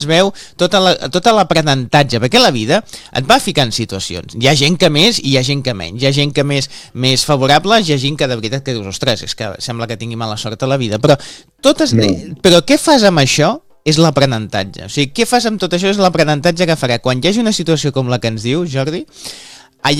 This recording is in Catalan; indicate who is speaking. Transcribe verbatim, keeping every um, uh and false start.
Speaker 1: es veu tot la, tot l'aprenentatge, perquè la vida et va ficar en situacions. Hi ha gent que més i hi ha gent que menys. Hi ha gent que més, més favorable, hi ha gent que de veritat que dius, ostres, és que sembla que tingui mala sort a la vida. Però, totes, no. però què fas amb això? És l'aprenentatge. O sigui, què fas amb tot això? És l'aprenentatge que farà. Quan hi hagi una situació com la que ens diu, Jordi,